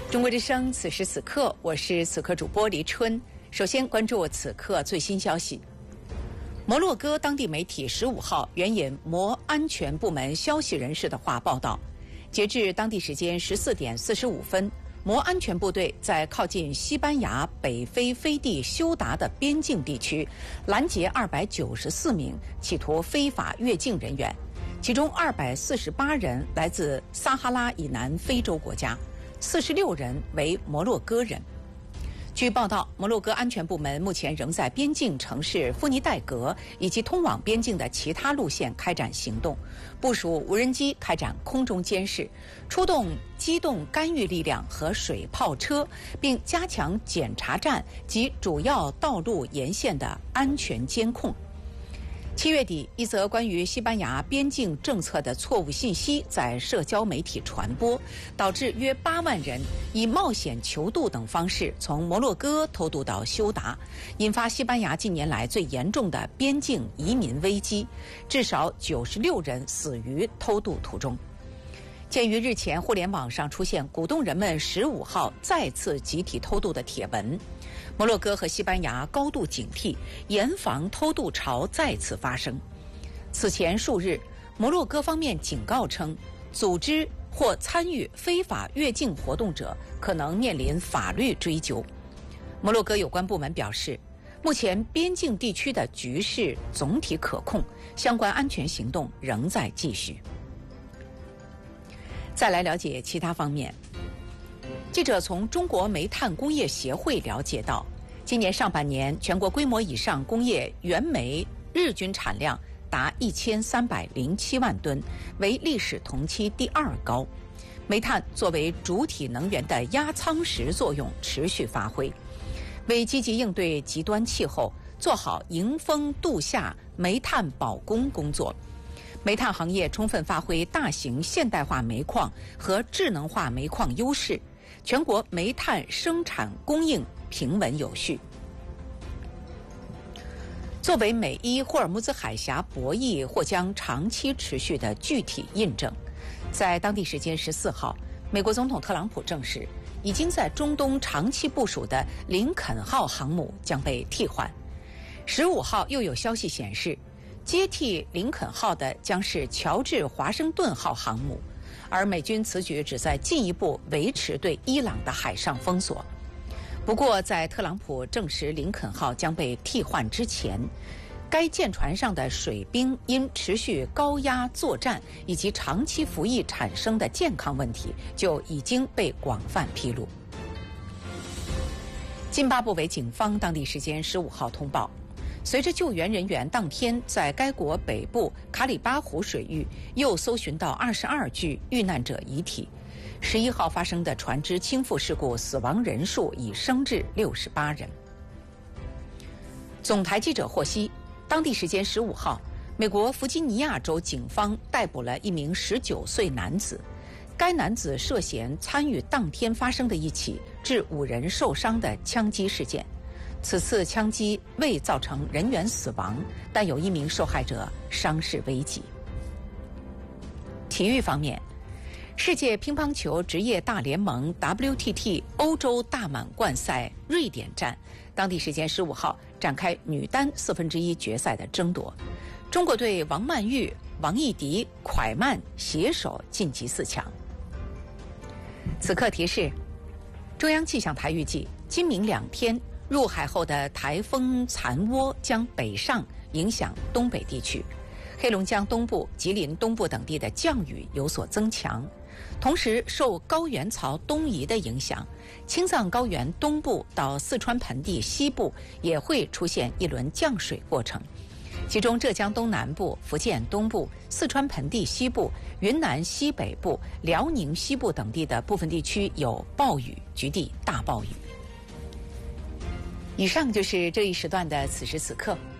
中国之声，此时此刻，我是此刻主播黎春。首先关注此刻最新消息。摩洛哥当地媒体15号援引摩安全部门消息人士的话报道，截至当地时间14点45分，摩安全部队在靠近西班牙北非飞地休达的边境地区拦截294名企图非法越境人员，其中248人来自撒哈拉以南非洲国家，46人为摩洛哥人。据报道，摩洛哥安全部门目前仍在边境城市夫尼戴格以及通往边境的其他路线开展行动，部署无人机开展空中监视，出动机动干预力量和水炮车，并加强检查站及主要道路沿线的安全监控。7月底，一则关于西班牙边境政策的错误信息在社交媒体传播，导致约8万人以冒险求渡等方式从摩洛哥偷渡到休达，引发西班牙近年来最严重的边境移民危机，至少96人死于偷渡途中。鉴于日前互联网上出现鼓动人们15号再次集体偷渡的帖文，摩洛哥和西班牙高度警惕，严防偷渡潮再次发生。此前数日，摩洛哥方面警告称，组织或参与非法越境活动者可能面临法律追究。摩洛哥有关部门表示，目前边境地区的局势总体可控，相关安全行动仍在继续。再来了解其他方面。记者从中国煤炭工业协会了解到，今年上半年全国规模以上工业原煤日均产量达1307万吨，为历史同期第2高。煤炭作为主体能源的压舱石作用持续发挥，为积极应对极端气候，做好迎峰度夏煤炭保供工作。煤炭行业充分发挥大型现代化煤矿和智能化煤矿优势，全国煤炭生产供应平稳有序。作为美伊霍尔木兹海峡博弈或将长期持续的具体印证，在当地时间14号，美国总统特朗普证实，已经在中东长期部署的林肯号航母将被替换。15号又有消息显示，接替林肯号的将是乔治华盛顿号航母，而美军此举旨在进一步维持对伊朗的海上封锁。不过，在特朗普证实林肯号将被替换之前，该舰船上的水兵因持续高压作战以及长期服役产生的健康问题就已经被广泛披露。津巴布韦警方当地时间15号通报，随着救援人员当天在该国北部卡里巴湖水域又搜寻到22具遇难者遗体，11号发生的船只倾覆事故死亡人数已升至68人。总台记者获悉，当地时间15号，美国弗吉尼亚州警方逮捕了一名19岁男子，该男子涉嫌参与当天发生的一起致5人受伤的枪击事件。此次枪击未造成人员死亡，但有1名受害者伤势危急。体育方面，世界乒乓球职业大联盟 WTT 欧洲大满贯赛瑞典站，当地时间15号展开女单1/4决赛的争夺。中国队王曼玉、王艺迪蒯曼携手晋级4强。此刻提示：中央气象台预计，今明2天入海后的台风残涡将北上，影响东北地区，黑龙江东部、吉林东部等地的降雨有所增强。同时，受高原槽东移的影响，青藏高原东部到四川盆地西部也会出现一轮降水过程，其中浙江东南部、福建东部、四川盆地西部、云南西北部、辽宁西部等地的部分地区有暴雨，局地大暴雨。以上就是这一时段的此时此刻，